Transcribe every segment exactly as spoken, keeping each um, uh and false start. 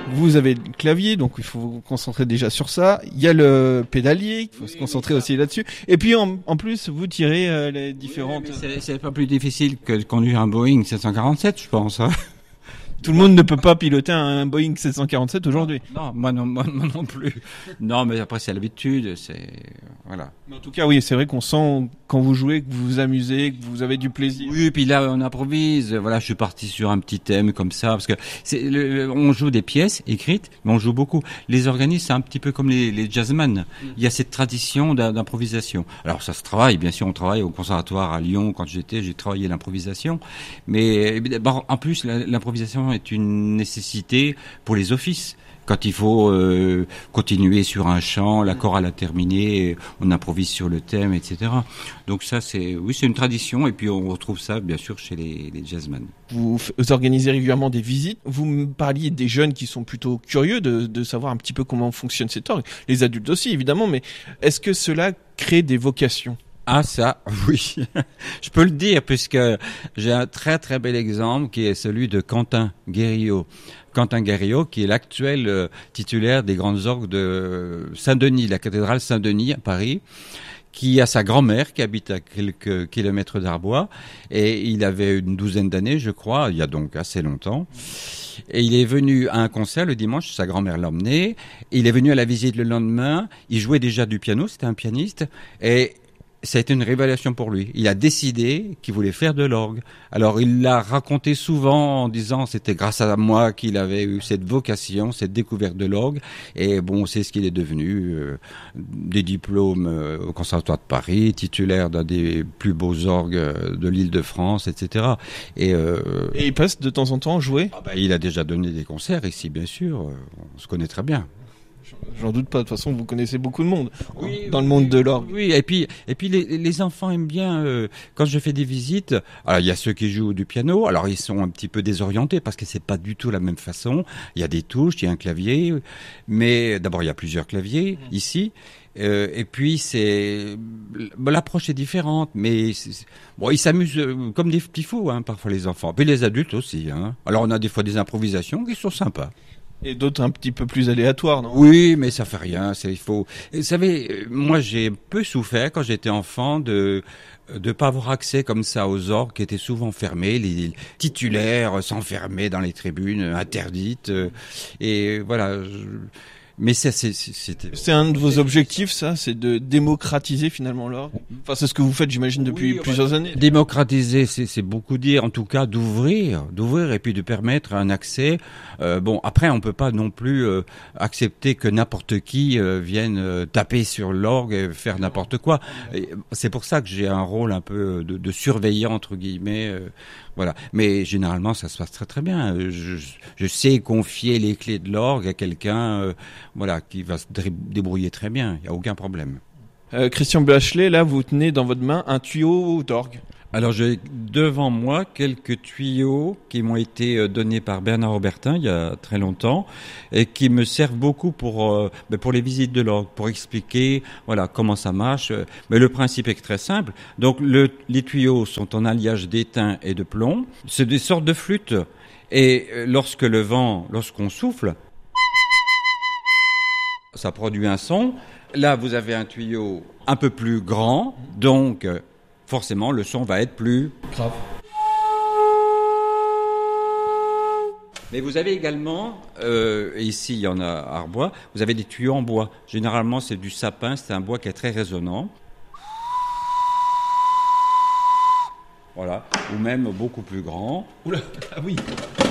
vous avez le clavier, donc il faut vous concentrer déjà sur ça. Il y a le pédalier, il faut oui, se concentrer oui, aussi là-dessus. Et puis en, en plus, vous tirez euh, les différentes... Oui, c'est, c'est pas plus difficile que de conduire un Boeing sept cent quarante-sept, je pense. Hein. Tout le monde ne peut pas piloter un Boeing sept cent quarante-sept aujourd'hui. Non, moi non, moi, moi non plus. Non, mais après c'est l'habitude, c'est voilà. Mais en tout cas, oui, c'est vrai qu'on sent quand vous jouez que vous vous amusez, que vous avez du plaisir. Oui, et puis là on improvise. Voilà, je suis parti sur un petit thème comme ça parce que c'est, le, on joue des pièces écrites, mais on joue beaucoup. Les organistes, c'est un petit peu comme les, les jazzmen. Il y a cette tradition d'improvisation. Alors ça se travaille, bien sûr, on travaille au conservatoire à Lyon. Quand j'étais, j'ai travaillé l'improvisation, mais bon, en plus l'improvisation est une nécessité pour les offices. Quand il faut euh, continuer sur un chant, la chorale a terminé, on improvise sur le thème, et cetera. Donc ça, c'est oui, c'est une tradition, et puis on retrouve ça, bien sûr, chez les, les jazzmen. Vous, vous organisez régulièrement des visites. Vous me parliez des jeunes qui sont plutôt curieux de, de savoir un petit peu comment fonctionne cet orgue. Les adultes aussi, évidemment, mais est-ce que cela crée des vocations ? Ah ça, oui, je peux le dire puisque j'ai un très très bel exemple qui est celui de Quentin Guerriot. Quentin Guerriot qui est l'actuel euh, titulaire des grandes orgues de Saint-Denis, la cathédrale Saint-Denis à Paris, qui a sa grand-mère qui habite à quelques kilomètres d'Arbois et il avait une douzaine d'années je crois, il y a donc assez longtemps. Et il est venu à un concert le dimanche, sa grand-mère l'a emmené, il est venu à la visite le lendemain, il jouait déjà du piano, c'était un pianiste et ça a été une révélation pour lui. Il a décidé qu'il voulait faire de l'orgue. Alors il l'a raconté souvent en disant c'était grâce à moi qu'il avait eu cette vocation, cette découverte de l'orgue. Et bon, c'est ce qu'il est devenu. Euh, des diplômes euh, au Conservatoire de Paris, titulaire d'un des plus beaux orgues de l'Île-de-France, et cetera. Et, euh, Et il passe de temps en temps jouer ? Ah bah, il a déjà donné des concerts ici, bien sûr. On se connaît très bien. J'en doute pas, de toute façon vous connaissez beaucoup de monde oui, dans oui, le monde de l'orgue. Oui, et puis et puis les, les enfants aiment bien euh, quand je fais des visites. Alors il y a ceux qui jouent du piano, alors ils sont un petit peu désorientés parce que c'est pas du tout la même façon. Il y a des touches, il y a un clavier, mais d'abord il y a plusieurs claviers mmh. ici. Euh, et puis c'est l'approche est différente, mais c'est... bon ils s'amusent comme des petits fous hein, parfois les enfants, puis les adultes aussi. Hein. Alors on a des fois des improvisations qui sont sympas. Et d'autres un petit peu plus aléatoires, non ? Oui, mais ça fait rien. C'est il faut. Vous savez, moi j'ai peu souffert quand j'étais enfant de de pas avoir accès comme ça aux orgues qui étaient souvent fermés. Les titulaires s'enfermaient dans les tribunes interdites. Et voilà. Je... Mais ça, c'est, c'était... c'est un de vos objectifs, ça, c'est de démocratiser finalement l'orgue. Enfin, c'est ce que vous faites, j'imagine, depuis oui, plusieurs années. Démocratiser, c'est, c'est beaucoup dire, en tout cas, d'ouvrir, d'ouvrir et puis de permettre un accès. Euh, bon, après, on peut pas non plus euh, accepter que n'importe qui euh, vienne euh, taper sur l'orgue et faire n'importe quoi. Et c'est pour ça que j'ai un rôle un peu de, de surveillant entre guillemets. Euh, Voilà. Mais généralement, ça se passe très très bien. Je, je sais confier les clés de l'orgue à quelqu'un, euh, voilà, qui va se débrouiller très bien. Il y a aucun problème. Euh, Christian Bachelet, là, vous tenez dans votre main un tuyau d'orgue. Alors j'ai devant moi quelques tuyaux qui m'ont été donnés par Bernard Aubertin il y a très longtemps et qui me servent beaucoup pour euh, pour les visites de l'orgue, pour expliquer voilà comment ça marche. Mais le principe est très simple. Donc le, les tuyaux sont en alliage d'étain et de plomb. C'est des sortes de flûtes et lorsque le vent, lorsqu'on souffle, ça produit un son. Là vous avez un tuyau un peu plus grand, donc forcément, le son va être plus grave. Mais vous avez également, euh, ici il y en a à Arbois, vous avez des tuyaux en bois. Généralement, c'est du sapin, c'est un bois qui est très résonnant. Voilà, ou même beaucoup plus grand. Oula, ah oui.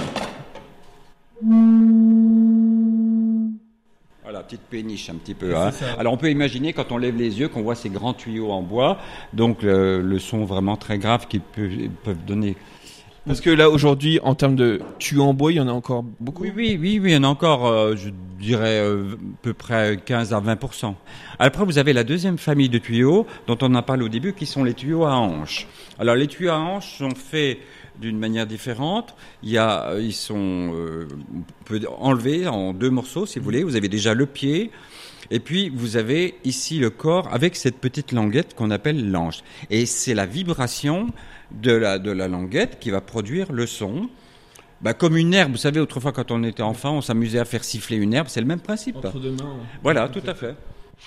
Voilà, petite péniche un petit peu. Hein. Alors on peut imaginer quand on lève les yeux qu'on voit ces grands tuyaux en bois, donc le, le son vraiment très grave qu'ils peuvent, peuvent donner. Parce que là aujourd'hui, en termes de tuyaux en bois, il y en a encore beaucoup. Oui, oui, oui, oui, il y en a encore, euh, je dirais euh, à peu près quinze à vingt pour cent. Après, vous avez la deuxième famille de tuyaux dont on a parlé au début, qui sont les tuyaux à hanches. Alors les tuyaux à hanches sont faits d'une manière différente. Il y a, ils sont, euh, on peut enlever en deux morceaux si vous voulez. Vous avez déjà le pied, et puis vous avez ici le corps avec cette petite languette qu'on appelle l'anche. Et c'est la vibration de la de la languette qui va produire le son. Bah, comme une herbe, vous savez, autrefois quand on était enfant, on s'amusait à faire siffler une herbe, c'est le même principe. Entre deux mains. Ouais. Voilà, tout à fait.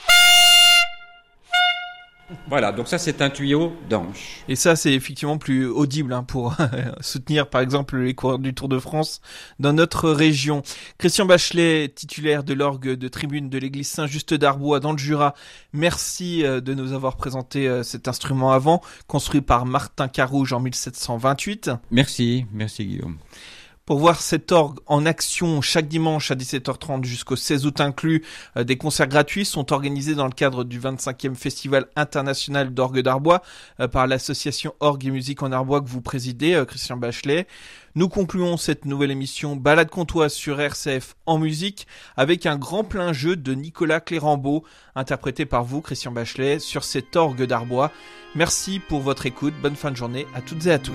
Voilà, donc ça c'est un tuyau d'anche. Et ça, c'est effectivement plus audible hein, pour soutenir, par exemple, les coureurs du Tour de France dans notre région. Christian Bachelet, titulaire de l'orgue de tribune de l'église Saint-Just d'Arbois dans le Jura, merci de nous avoir présenté cet instrument avant, construit par Martin Carouge en mille sept cent vingt-huit. Merci, merci Guillaume. Pour voir cet orgue en action chaque dimanche à dix-sept heures trente jusqu'au seize août inclus, euh, des concerts gratuits sont organisés dans le cadre du vingt-cinquième Festival international d'orgue d'Arbois euh, par l'association Orgue et Musique en Arbois que vous présidez, euh, Christian Bachelet. Nous concluons cette nouvelle émission Balade comtoise sur R C F en musique avec un grand plein jeu de Nicolas Clérambault, interprété par vous, Christian Bachelet, sur cet orgue d'Arbois. Merci pour votre écoute, bonne fin de journée à toutes et à tous.